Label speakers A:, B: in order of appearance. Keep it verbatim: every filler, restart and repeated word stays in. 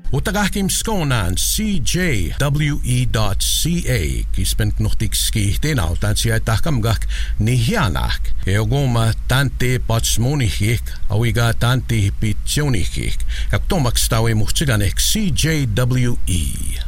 A: Utagahkim skonan c j w e dot c a kispent nuhtik skihtin autan siya takam gak nihianak. Eogoma tante patsmonihik awiga tante pitsionihik. Kak tomakstawi muhtsiganek C J W E.